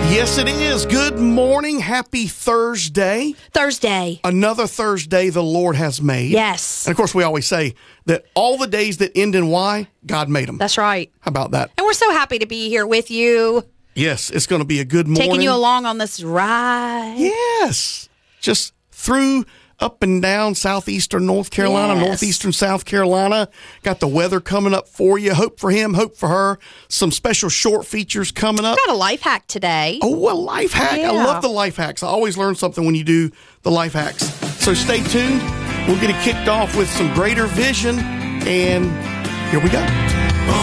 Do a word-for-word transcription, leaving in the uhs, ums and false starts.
Yes, it is. Good morning. Happy Thursday. Thursday. Another Thursday the Lord has made. Yes. And of course, we always say that all the days that end in Y, God made them. That's right. How about that? And we're so happy to be here with you. Yes, it's going to be a good morning. Taking you along on this ride. Yes. Just through, up and down southeastern North Carolina, Yes. northeastern South Carolina. Got the weather coming up for you. Hope for him, hope for her. Some special short features coming up. Got a life hack today. Oh, a life hack. Yeah. I love the life hacks. I always learn something when you do the life hacks. So stay tuned. We'll get it kicked off with some greater vision. And here we go.